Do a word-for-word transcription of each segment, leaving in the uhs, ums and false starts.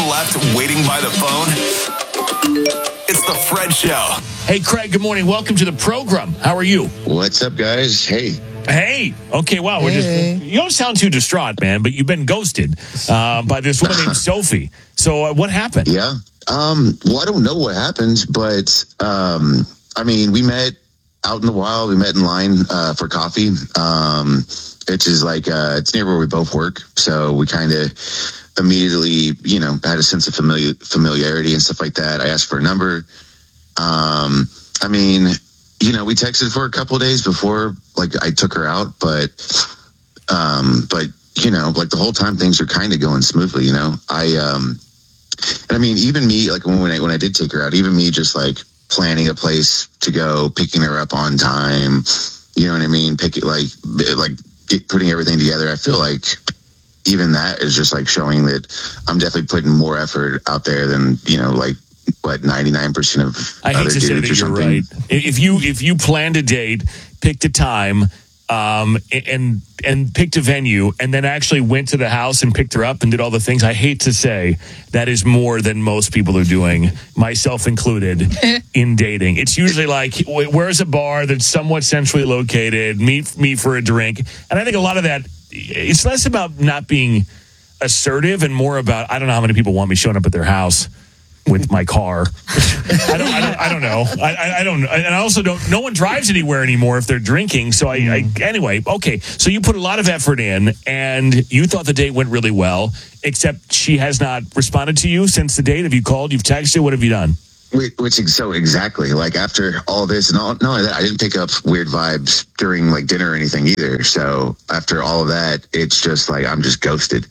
left waiting by the phone? It's the Fred Show. Hey, Craig, good morning. Welcome to the program. How are you? What's up, guys? Hey. Hey. Okay, wow. We're Hey. just, you don't sound too distraught, man, but you've been ghosted uh, by this woman named Sophie. So uh, what happened? Yeah. Um, well, I don't know what happened, but um, I mean, we met out in the wild. We met in line uh, for coffee. Um, which is like, uh, it's near where we both work. So we kind of immediately, you know, had a sense of familiar, familiarity and stuff like that. I asked for a number. Um, I mean, you know, we texted for a couple of days before, like, I took her out, but, um, but, you know, like the whole time things are kind of going smoothly, you know, I, um, and I mean, even me, like when I, when I did take her out, even me just like planning a place to go, picking her up on time, you know what I mean? Pick it like, like get, putting everything together. I feel like even that is just like showing that I'm definitely putting more effort out there than, you know, like, what, ninety-nine percent of I hate other to say dudes that or you're something. right. If you if you planned a date, picked a time, um, and and picked a venue, and then actually went to the house and picked her up and did all the things, I hate to say that is more than most people are doing, myself included, in dating. It's usually like, where's a bar that's somewhat centrally located? Meet me for a drink, and I think a lot of that, it's less about not being assertive and more about, I don't know how many people want me showing up at their house with my car. I don't, I don't, I don't know. I, I, I don't, and I also don't, no one drives anywhere anymore if they're drinking. So I, I, anyway, okay. So you put a lot of effort in and you thought the date went really well, except she has not responded to you since the date. Have you called? You've texted? What have you done? Which is so exactly like after all this and all, not only that, I didn't pick up weird vibes during like dinner or anything either. So after all of that, it's just like, I'm just ghosted.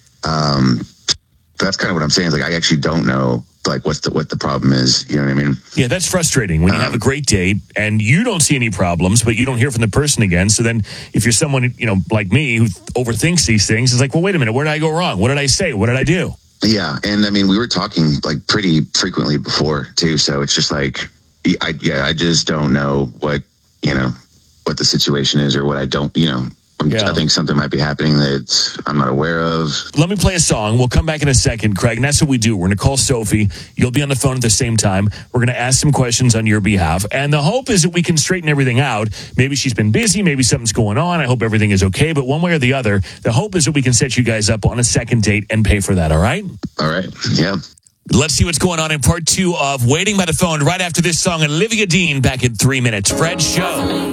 Um, that's kind of what I'm saying. Is like, I actually don't know like what's the what the problem is, you know what I mean? Yeah, that's frustrating when you Um, have a great date and you don't see any problems, but you don't hear from the person again. So then if you're someone, you know, like me who overthinks these things, it's like, well, wait a minute, where did I go wrong? What did I say? What did I do? Yeah, and I mean, we were talking like pretty frequently before too, so it's just like, I yeah, I just don't know what, you know, what the situation is or what I don't, you know. Yeah. I think something might be happening that I'm not aware of. Let me play a song. We'll come back in a second, Craig, and that's what we do. We're going to call Sophie. You'll be on the phone at the same time. We're going to ask some questions on your behalf, and the hope is that we can straighten everything out. Maybe she's been busy. Maybe something's going on. I hope everything is okay, but one way or the other, the hope is that we can set you guys up on a second date and pay for that, all right? All right, yeah. Let's see what's going on in part two of Waiting by the Phone right after this song. Olivia Dean back in three minutes. Fred Show.